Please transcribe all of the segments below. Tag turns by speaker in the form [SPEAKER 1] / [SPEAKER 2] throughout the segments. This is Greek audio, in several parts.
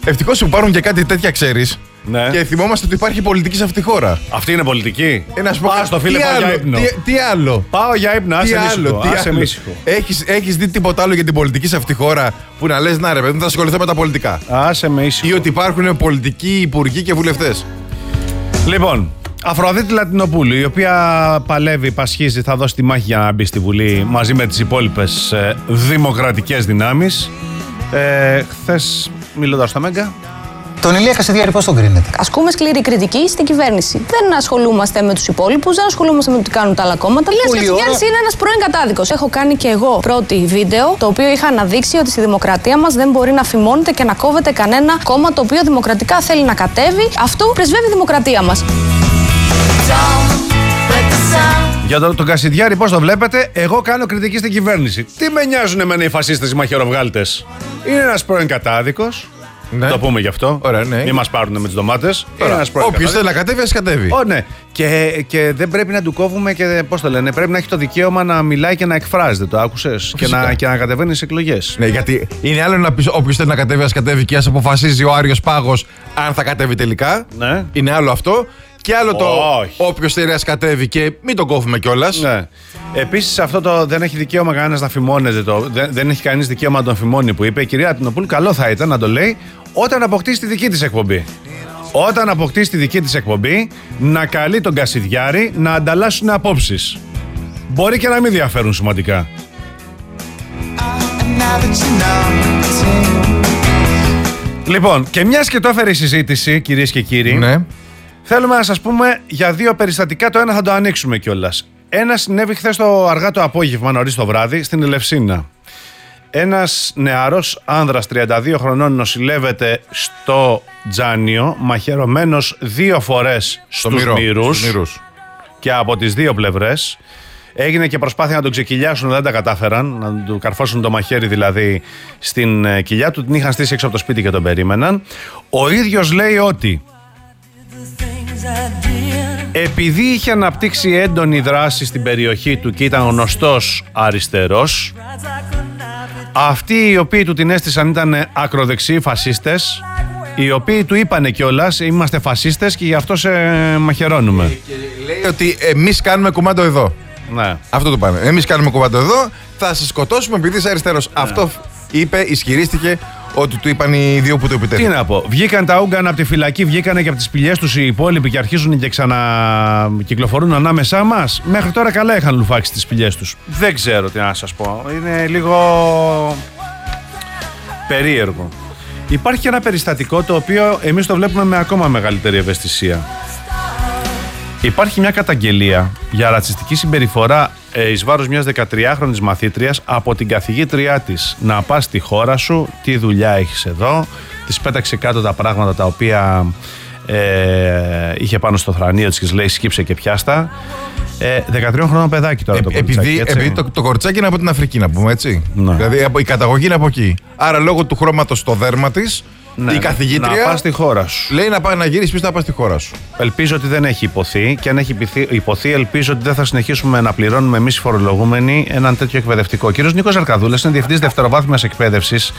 [SPEAKER 1] Ευτυχώς που υπάρχουν και κάτι τέτοια, ξέρεις.
[SPEAKER 2] Ναι.
[SPEAKER 1] Και θυμόμαστε ότι υπάρχει πολιτική σε αυτή τη χώρα.
[SPEAKER 2] Αυτή είναι πολιτική.
[SPEAKER 1] Να σου πω
[SPEAKER 2] Πάω στο φίλε, πάω για ύπνο.
[SPEAKER 1] Τι άλλο.
[SPEAKER 2] Πάω για ύπνο, άσε με ήσυχο.
[SPEAKER 1] Έχεις δει τίποτα άλλο για την πολιτική σε αυτή τη χώρα που να λες, να ρε παιδί, θα ασχοληθώ με τα πολιτικά?
[SPEAKER 2] Άσε με ήσυχο.
[SPEAKER 1] Ή ότι υπάρχουν πολιτικοί υπουργοί και βουλευτές.
[SPEAKER 2] Λοιπόν, Αφροδίτη Λατινοπούλου, η οποία παλεύει, πασχίζει, θα δώσει τη μάχη για να μπει στη Βουλή μαζί με τις υπόλοιπες δημοκρατικές δυνάμεις. Χθες, μιλώντας στο Μέγκα.
[SPEAKER 3] Τον Ηλία Κασιδιάρη πώς τον κρίνετε?
[SPEAKER 4] Ασκούμε σκληρή κριτική στην κυβέρνηση. Δεν ασχολούμαστε με τους υπόλοιπους, δεν ασχολούμαστε με το τι κάνουν τα άλλα κόμματα. Ο Ηλίας Κασιδιάρης είναι ένας πρώην κατάδικος. Έχω κάνει και εγώ πρώτη βίντεο, το οποίο είχα αναδείξει ότι στη δημοκρατία μας δεν μπορεί να φημώνεται και να κόβεται κανένα κόμμα το οποίο δημοκρατικά θέλει να κατέβει. Αυτό πρεσβεύει η δημοκρατία μας.
[SPEAKER 2] Για τον Κασιδιάρη, πώς το βλέπετε? Εγώ κάνω κριτική στην κυβέρνηση. Τι με νοιάζουν εμένα οι φασίστες, οι μαχαιροβγάλτες? Είναι ένας πρώην κατάδικος.
[SPEAKER 1] Ναι.
[SPEAKER 2] Το πούμε γι' αυτό.
[SPEAKER 1] Ωραία, ναι.
[SPEAKER 2] Μην μας πάρουν με τις ντομάτες.
[SPEAKER 1] Όποιος θέλει να κατέβει, ας κατέβει.
[SPEAKER 2] Ναι. Και δεν πρέπει να του κόβουμε και πώς το λένε. Πρέπει να έχει το δικαίωμα να μιλάει και να εκφράζεται. Το άκουσες? Και να κατεβαίνει στις εκλογές.
[SPEAKER 1] Ναι, γιατί είναι άλλο να πει όποιος θέλει να κατέβει, ας κατέβει και ας αποφασίζει ο Άριος Πάγος αν θα κατέβει τελικά. Ναι. Είναι άλλο αυτό. Και άλλο το όποιος θέλει ας κατέβει και μην τον κόβουμε κιόλας.
[SPEAKER 2] Ναι. Επίσης, αυτό το δεν έχει δικαίωμα κανένας να φημώνεται. Δεν έχει κανείς δικαίωμα να τον φημώνει που είπε η κυρία Λατινοπούλου. Καλό θα ήταν να το λέει όταν αποκτήσει τη δική της εκπομπή. Όταν αποκτήσει τη δική της εκπομπή, να καλεί τον Κασιδιάρη να ανταλλάσσουν απόψεις. Μπορεί και να μην διαφέρουν σημαντικά. Λοιπόν, και μιας και το έφερε η συζήτηση, κυρίες και κύριοι,
[SPEAKER 1] ναι,
[SPEAKER 2] θέλουμε να σας πούμε για δύο περιστατικά. Το ένα θα το ανοίξουμε κιόλας. Ένα συνέβη χθες αργά το απόγευμα, νωρίς το βράδυ, στην Ελευσίνα. Ένας νεαρός άνδρας 32 χρονών νοσηλεύεται στο Τζάνιο, μαχαιρωμένος 2 φορές στους μυρούς και από τις δύο πλευρές. Έγινε και προσπάθεια να τον ξεκυλιάσουν, δεν τα κατάφεραν, να του καρφώσουν το μαχαίρι δηλαδή στην κοιλιά του. Την είχαν στήσει έξω από το σπίτι και τον περίμεναν. Ο ίδιος λέει ότι επειδή είχε αναπτύξει έντονη δράση στην περιοχή του και ήταν γνωστός αριστερός, αυτοί οι οποίοι του την έστησαν ήταν ακροδεξιοί φασίστες, οι οποίοι του είπανε κιόλας είμαστε φασίστες και γι' αυτό σε μαχαιρώνουμε.
[SPEAKER 1] Και λέει ότι εμείς κάνουμε κουμάντο εδώ.
[SPEAKER 2] Ναι.
[SPEAKER 1] Αυτό το πάνε. Εμείς κάνουμε κουμάντο εδώ, θα σε σκοτώσουμε επειδή είσαι αριστερός. Ναι. Αυτό είπε, ισχυρίστηκε ότι του είπαν οι δύο που το επιτέθηκαν.
[SPEAKER 2] Τι να πω. Βγήκαν τα Ούγκανα από τη φυλακή, βγήκανε και από τις σπηλιές τους οι υπόλοιποι και αρχίζουν και ξανακυκλοφορούν ανάμεσά μας. Μέχρι τώρα καλά είχαν λουφάξει τις σπηλιές τους. Δεν ξέρω τι να σας πω. Είναι λίγο περίεργο. Υπάρχει και ένα περιστατικό το οποίο εμείς το βλέπουμε με ακόμα μεγαλύτερη ευαισθησία. Υπάρχει μια καταγγελία για ρατσιστική συμπεριφορά εις βάρος μιας 13χρονης μαθήτριας από την καθηγήτριά της. Να πας στη χώρα σου, τι δουλειά έχεις εδώ. Της πέταξε κάτω τα πράγματα τα οποία είχε πάνω στο θρανίο της και της λέει σκύψε και πιάστα. 13 χρόνων παιδάκι τώρα το κοριτσάκι.
[SPEAKER 1] Επειδή το κοριτσάκι είναι από την Αφρική, να πούμε έτσι. Ναι. Δηλαδή η καταγωγή είναι από εκεί. Άρα λόγω του χρώματος στο δέρμα της, η καθηγήτρια
[SPEAKER 2] να πας στη χώρα σου.
[SPEAKER 1] Λέει να γυρίσεις πίσω να πας στη χώρα σου.
[SPEAKER 2] Ελπίζω ότι δεν έχει υποθεί και αν έχει υποθεί, ελπίζω ότι δεν θα συνεχίσουμε να πληρώνουμε εμείς οι φορολογούμενοι έναν τέτοιο εκπαιδευτικό. Ο κύριος Νίκος Ζαρκαδούλας είναι διευθυντής δευτεροβάθμιας εκπαίδευσης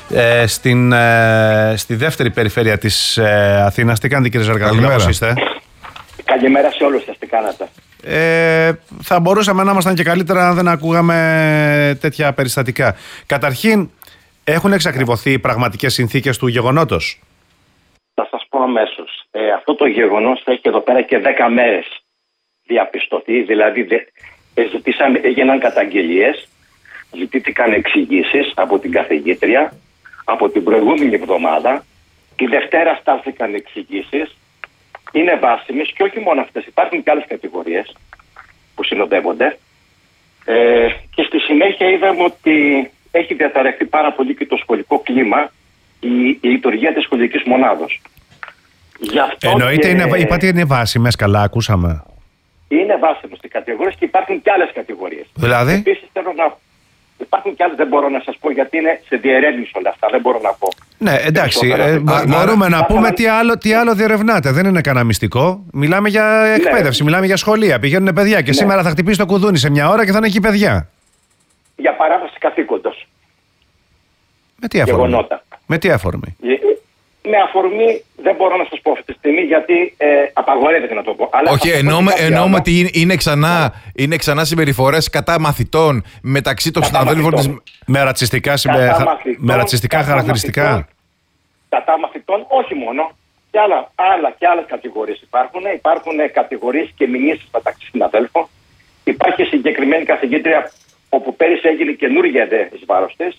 [SPEAKER 2] στη δεύτερη περιφέρεια της Αθήνας. Τι κάνετε, κύριε Ζαρκαδούλα, πώς είστε?
[SPEAKER 5] Καλημέρα σε όλους σας, τι κάνατε?
[SPEAKER 2] Θα μπορούσαμε να ήμασταν και καλύτερα αν δεν ακούγαμε τέτοια περιστατικά. Καταρχήν, έχουν εξακριβωθεί οι πραγματικές συνθήκες του γεγονότος?
[SPEAKER 5] Θα σας πω αμέσως. Αυτό το γεγονός θα έχει εδώ πέρα και 10 μέρες διαπιστωθεί. Δηλαδή έγιναν καταγγελίες, ζητήθηκαν εξηγήσεις από την καθηγήτρια από την προηγούμενη εβδομάδα. Τη Δευτέρα στάλθηκαν εξηγήσεις. Είναι βάσιμες και όχι μόνο αυτές. Υπάρχουν και άλλες κατηγορίες που συνοδεύονται. Και στη συνέχεια είδαμε ότι έχει διαταραχθεί πάρα πολύ και το σχολικό κλίμα, η λειτουργία της σχολικής μονάδος.
[SPEAKER 2] Εννοείται, είπατε είναι βάσιμες, καλά ακούσαμε.
[SPEAKER 5] Είναι βάσιμες οι κατηγορίες και υπάρχουν και άλλες κατηγορίες.
[SPEAKER 2] Δηλαδή?
[SPEAKER 5] Επίσης υπάρχουν και άλλες, δεν μπορώ να σας πω γιατί είναι σε διερεύνηση όλα αυτά, δεν μπορώ να πω.
[SPEAKER 2] Ναι, εντάξει, μπορούμε να πούμε τι άλλο διερευνάτε, δεν είναι κανένα μυστικό. Μιλάμε για εκπαίδευση, μιλάμε για σχολεία, πηγαίνουν παιδιά και σήμερα θα χτυπήσει το κουδούνι σε μια ώρα και θα είναι εκεί παιδιά.
[SPEAKER 5] Για παράβαση καθήκοντος.
[SPEAKER 2] Με τι αφορμή?
[SPEAKER 5] Γεγονότα.
[SPEAKER 2] Με τι αφορμή?
[SPEAKER 5] με αφορμή, δεν μπορώ να σας πω αυτή τη στιγμή γιατί απαγορεύεται να το πω. Αλλά
[SPEAKER 1] όχι, εννοούμε ότι είναι ξανά συμπεριφορές κατά μαθητών μεταξύ των συναδέλφων της...
[SPEAKER 2] Με ρατσιστικά χαρακτηριστικά.
[SPEAKER 5] Κατά μαθητών, όχι μόνο. Και άλλες κατηγορίες υπάρχουν. Υπάρχουν κατηγορίες και μηνύσεις μεταξύ συναδέλφων. Υπάρχει συγκεκριμένη καθηγήτρια όπου πέρυσι έγινε καινούργια ΕΔΕ εις βάρος της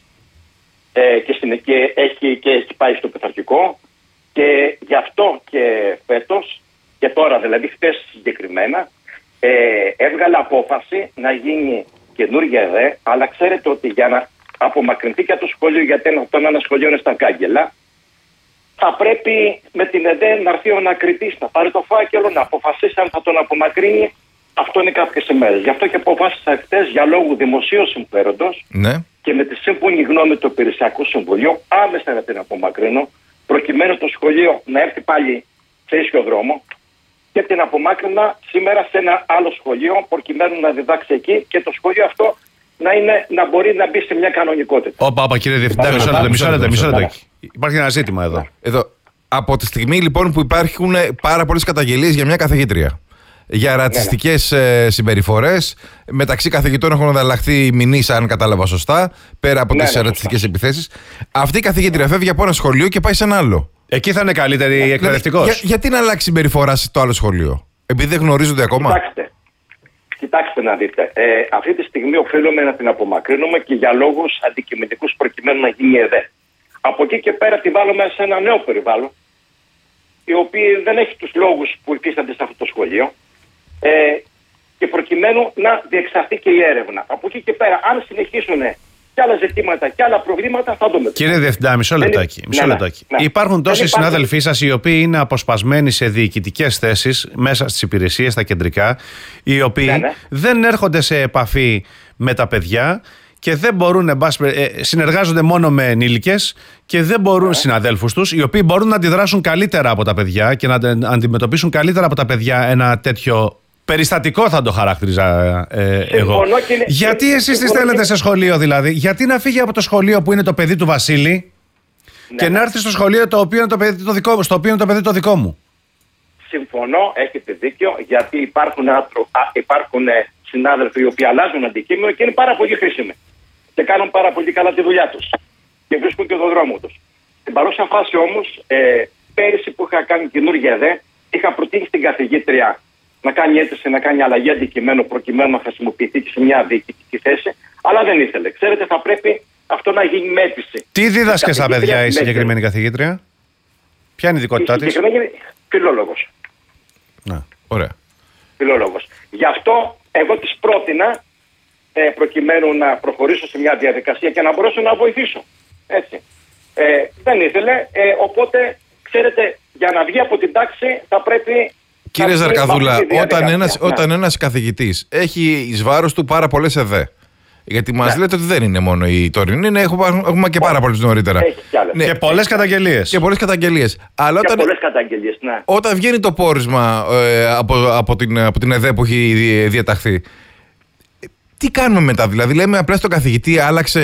[SPEAKER 5] και έχει πάει στο πειθαρχικό και γι' αυτό και φέτος και τώρα δηλαδή χθες συγκεκριμένα έβγαλε απόφαση να γίνει καινούργια ΕΔΕ, αλλά ξέρετε ότι για να απομακρυνθεί και από το σχολείο, γιατί ένα σχολείο είναι στα κάγκελα, θα πρέπει με την ΕΔΕ να έρθει ο ανακριτής, να πάρει το φάκελο, να αποφασίσει αν θα τον απομακρύνει. Αυτό είναι κάποιες ημέρες. Γι' αυτό και αποφάσισα χτες για λόγου δημοσίου συμφέροντος και με τη σύμφωνη γνώμη του Υπηρεσιακού Συμβουλίου άμεσα να την απομακρύνω, προκειμένου το σχολείο να έρθει πάλι σε ίσιο δρόμο και την απομάκρυνα σήμερα σε ένα άλλο σχολείο, προκειμένου να διδάξει εκεί και το σχολείο αυτό να μπορεί να μπει σε μια κανονικότητα.
[SPEAKER 2] Όπα, κύριε Διευθυντά, μισό λεπτό. Υπάρχει ένα ζήτημα εδώ.
[SPEAKER 1] Από τη στιγμή λοιπόν που υπάρχουν πάρα πολλές καταγγελίες για μια καθηγήτρια, για ρατσιστικές συμπεριφορές, μεταξύ καθηγητών έχουν ανταλλαχθεί μηνύσεις, αν κατάλαβα σωστά, πέρα από τις ρατσιστικές επιθέσεις. Αυτή η καθηγήτρια φεύγει από ένα σχολείο και πάει σε ένα άλλο.
[SPEAKER 2] Εκεί θα είναι καλύτερη εκπαιδευτικός.
[SPEAKER 1] Γιατί να αλλάξει συμπεριφορά στο άλλο σχολείο, επειδή δεν γνωρίζονται ακόμα?
[SPEAKER 5] Κοιτάξτε να δείτε. Αυτή τη στιγμή οφείλουμε να την απομακρύνουμε και για λόγους αντικειμενικούς, προκειμένου να γίνει ΕΔΕ. Από εκεί και πέρα τη βάλουμε σε ένα νέο περιβάλλον, η οποία δεν έχει τους λόγους που υφίστανται σε αυτό το σχολείο, και προκειμένου να διεξαχθεί και η έρευνα. Από εκεί και πέρα, αν συνεχίσουν και άλλα ζητήματα και άλλα προβλήματα, θα δούμε.
[SPEAKER 2] Κύριε Διευθυντά, μισό λεπτάκι. Υπάρχουν τόσοι συνάδελφοί σας οι οποίοι είναι αποσπασμένοι σε διοικητικές θέσεις μέσα στις υπηρεσίες, στα κεντρικά, οι οποίοι δεν έρχονται σε επαφή με τα παιδιά και δεν μπορούν, συνεργάζονται μόνο με ενήλικες και δεν μπορούν, συναδέλφους τους, οι οποίοι μπορούν να αντιδράσουν καλύτερα από τα παιδιά και να αντιμετωπίσουν καλύτερα από τα παιδιά ένα τέτοιο περιστατικό, θα το χαρακτηρίζα εγώ. Γιατί εσείς τις θέλετε σε σχολείο, δηλαδή? Γιατί να φύγει από το σχολείο που είναι το παιδί του Βασίλη και να έρθει στο σχολείο το οποίο είναι το παιδί το δικό μου?
[SPEAKER 5] Συμφωνώ, έχετε δίκιο, γιατί υπάρχουν συνάδελφοι οι οποίοι αλλάζουν αντικείμενο και είναι πάρα πολύ χρήσιμοι και κάνουν πάρα πολύ καλά τη δουλειά τους και βρίσκουν και τον δρόμο τους. Στην παρούσα φάση όμως, πέρυσι που είχα κάνει καινούργια ΕΔΕ, είχα προτείνει στην καθηγήτρια να κάνει αίτηση, να κάνει αλλαγή αντικειμένου προκειμένου να χρησιμοποιηθεί και σε μια διοικητική θέση, αλλά δεν ήθελε. Ξέρετε, θα πρέπει αυτό να γίνει με αίτηση.
[SPEAKER 2] Τι δίδασκε στα παιδιά η συγκεκριμένη καθηγήτρια? Ποια είναι η ειδικότητά της?
[SPEAKER 5] Φιλόλογος.
[SPEAKER 1] Ωραία.
[SPEAKER 5] Φιλόλογος. Γι' αυτό εγώ της πρότεινα, προκειμένου να προχωρήσω σε μια διαδικασία και να μπορέσω να βοηθήσω. Έτσι. Δεν ήθελε, οπότε ξέρετε, για να βγει από την τάξη θα πρέπει.
[SPEAKER 1] Κύριε Ζαρκαδούλα, όταν ένας καθηγητής έχει εις βάρος του πάρα πολλές ΕΔΕ, γιατί μας λέτε ότι δεν είναι μόνο η τωρινή, έχουμε και πάρα πολλές νωρίτερα.
[SPEAKER 2] Και πολλές καταγγελίες.
[SPEAKER 1] Και πολλές καταγγελίες. Αλλά όταν βγαίνει το πόρισμα από την ΕΔΕ που έχει διαταχθεί, τι κάνουμε μετά? Δηλαδή λέμε απλά στον καθηγητή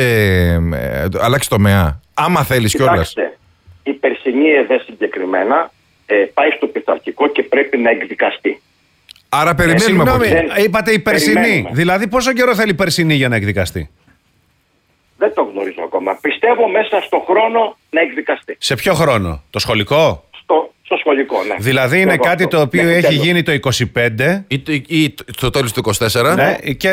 [SPEAKER 1] άλλαξε τομέα, άμα θέλεις κιόλας.
[SPEAKER 5] Η περσινή ΕΔΕ συγκεκριμένα πάει στο πειθαρχικό και πρέπει να εκδικαστεί.
[SPEAKER 1] Άρα περιμένουμε.
[SPEAKER 2] Είπατε η περσινή. Δηλαδή πόσο καιρό θέλει η περσινή για να εκδικαστεί?
[SPEAKER 5] Δεν το γνωρίζω ακόμα. Πιστεύω μέσα στο χρόνο να εκδικαστεί.
[SPEAKER 2] Σε ποιο χρόνο? Το σχολικό?
[SPEAKER 5] Στο σχολικό, ναι.
[SPEAKER 2] Δηλαδή είναι κάτι το οποίο έχει γίνει το 25
[SPEAKER 1] ή το τέλος του 24.
[SPEAKER 2] Ναι, και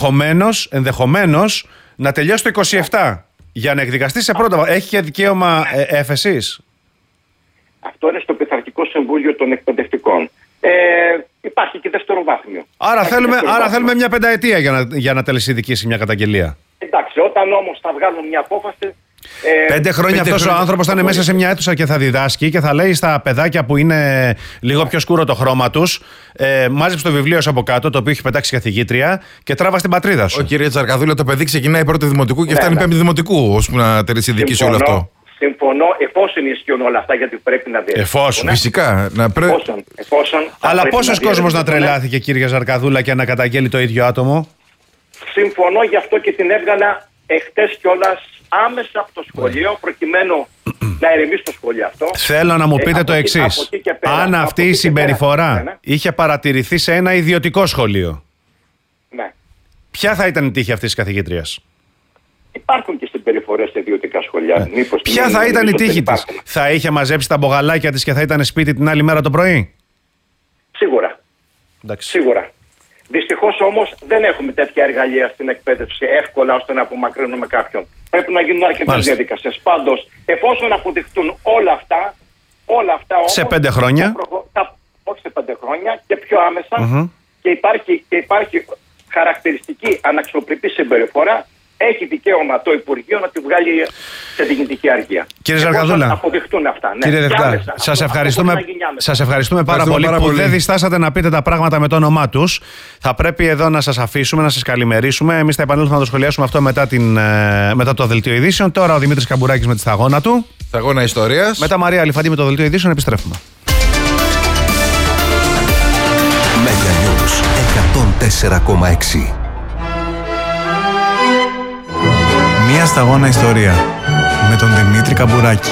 [SPEAKER 2] ενδεχομένως να τελειώσει το 27 για να εκδικαστεί σε πρώτο βαθμό. Έχει και δικαίωμα έφεσης?
[SPEAKER 5] Αυτό είναι στο Πειθαρχικό Συμβούλιο των Εκπαιδευτικών. Υπάρχει και δευτεροβάθμιο.
[SPEAKER 2] Άρα θέλουμε μια πενταετία για να τελεσυνδικήσει μια καταγγελία.
[SPEAKER 5] Εντάξει, όταν όμως θα βγάλουν μια απόφαση.
[SPEAKER 2] 5 χρόνια αυτός ο άνθρωπος θα είναι μέσα σε μια αίθουσα και θα διδάσκει και θα λέει στα παιδάκια που είναι λίγο πιο σκούρο το χρώμα τους, μάζεψε το βιβλίο σου από κάτω, το οποίο έχει πετάξει η καθηγήτρια, και τράβα στην πατρίδα σου.
[SPEAKER 1] Κύριε Τσαρκαδούλα, το παιδί ξεκινάει πρώτη δημοτικού και φτάνει πέμπτη δημοτικού, ώσπου να τελεσυνδικήσει όλο αυτό.
[SPEAKER 5] Συμφωνώ, εφόσον ισχύουν όλα αυτά, γιατί πρέπει να δει.
[SPEAKER 2] Εφόσον.
[SPEAKER 1] Φυσικά.
[SPEAKER 5] Εφόσον.
[SPEAKER 2] Αλλά πόσος κόσμος να τρελάθηκε, κύριε Ζαρκαδούλα, και να καταγγέλει το ίδιο άτομο?
[SPEAKER 5] Συμφωνώ, γι' αυτό και την έβγαλα εχθές κιόλας άμεσα από το σχολείο, προκειμένου να ηρεμήσει το σχολείο αυτό.
[SPEAKER 2] Θέλω να μου πείτε το εξής. Αν αυτή η συμπεριφορά είχε παρατηρηθεί σε ένα ιδιωτικό σχολείο,
[SPEAKER 5] ναι,
[SPEAKER 2] ποια θα ήταν η τύχη αυτής της καθηγήτριας?
[SPEAKER 5] Υπάρχουν και συμπεριφορές σε ιδιωτικά σχολεία.
[SPEAKER 2] Ποια θα ήταν η τύχη της? Θα είχε μαζέψει τα μπογαλάκια της και θα ήταν σπίτι την άλλη μέρα το πρωί?
[SPEAKER 5] Σίγουρα.
[SPEAKER 2] Εντάξει.
[SPEAKER 5] Σίγουρα. Δυστυχώς όμως δεν έχουμε τέτοια εργαλεία στην εκπαίδευση εύκολα ώστε να απομακρύνουμε κάποιον. Πρέπει να γίνουν αρκετές διαδικασίες. Πάντως, εφόσον αποδειχτούν όλα αυτά όμως,
[SPEAKER 2] σε 5 χρόνια.
[SPEAKER 5] Όχι σε 5 χρόνια και πιο άμεσα, και υπάρχει χαρακτηριστική αναξιοπρεπή συμπεριφορά, έχει δικαίωμα το Υπουργείο να τη βγάλει σε διοικητική αργία.
[SPEAKER 2] Κύριε Ζαρκαδούλα,
[SPEAKER 5] αποδειχτούν αυτά. Ναι.
[SPEAKER 2] Κύριε Δευτά, σας ευχαριστούμε πάρα πολύ που δεν διστάσατε να πείτε τα πράγματα με το όνομά τους. Θα πρέπει εδώ να σας αφήσουμε, να σας καλημερίσουμε. Εμείς θα επανέλθουμε να το σχολιάσουμε αυτό μετά το Δελτίο Ειδήσεων. Τώρα ο Δημήτρης Καμπουράκης με τη σταγόνα του.
[SPEAKER 1] Σταγόνα ιστορίας.
[SPEAKER 2] Μετά Μαρία Αλιφαντή με το Δελτίο Ειδήσεων. Επιστρέφουμε.
[SPEAKER 6] Mega News 104,6.
[SPEAKER 7] Μία σταγόνα ιστορία με τον Δημήτρη Καμπουράκη.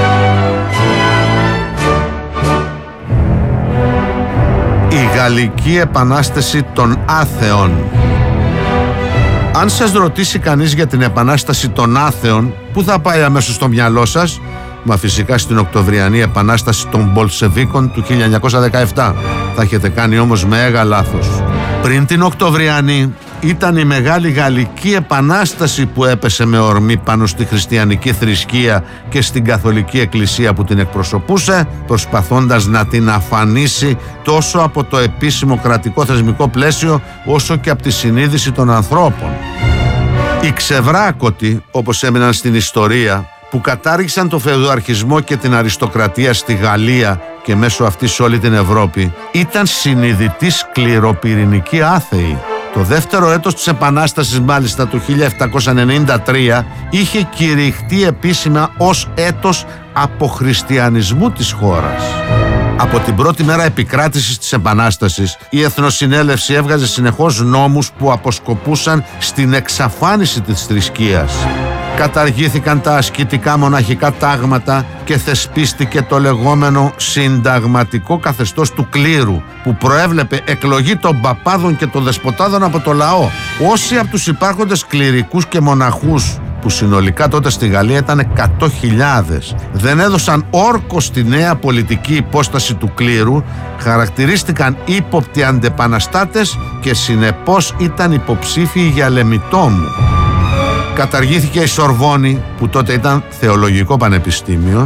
[SPEAKER 8] Η Γαλλική Επανάσταση των Άθεων. Αν σας ρωτήσει κανείς για την Επανάσταση των Άθεων, πού θα πάει αμέσως στο μυαλό σας? Μα φυσικά στην Οκτωβριανή Επανάσταση των Μπολσεβίκων του 1917. Θα έχετε κάνει όμως μέγα λάθος. Πριν την Οκτωβριανή ήταν η Μεγάλη Γαλλική Επανάσταση που έπεσε με ορμή πάνω στη χριστιανική θρησκεία και στην Καθολική Εκκλησία που την εκπροσωπούσε, προσπαθώντας να την αφανίσει τόσο από το επίσημο κρατικό θεσμικό πλαίσιο όσο και από τη συνείδηση των ανθρώπων. Οι ξεβράκωτοι, όπως έμειναν στην ιστορία, που κατάργησαν το φεουδαρχισμό και την αριστοκρατία στη Γαλλία και μέσω αυτής σε όλη την Ευρώπη, ήταν συνειδητοί σκληροπυρηνικοί άθεοι. Το δεύτερο έτος της Επανάστασης, μάλιστα του 1793, είχε κηρυχτεί επίσημα ως έτος αποχριστιανισμού της χώρας. Από την πρώτη μέρα επικράτησης της Επανάστασης, η Εθνοσυνέλευση έβγαζε συνεχώς νόμους που αποσκοπούσαν στην εξαφάνιση της θρησκείας. Καταργήθηκαν τα ασκητικά μοναχικά τάγματα και θεσπίστηκε το λεγόμενο συνταγματικό καθεστώς του κλήρου, που προέβλεπε εκλογή των παπάδων και των δεσποτάδων από το λαό. Όσοι από τους υπάρχοντες κληρικούς και μοναχούς, που συνολικά τότε στη Γαλλία ήταν 100.000, δεν έδωσαν όρκο στη νέα πολιτική υπόσταση του κλήρου, χαρακτηρίστηκαν ύποπτοι αντεπαναστάτες και συνεπώς ήταν υποψήφιοι για λεμιτόμου. Καταργήθηκε η Σορβόνη, που τότε ήταν θεολογικό πανεπιστήμιο,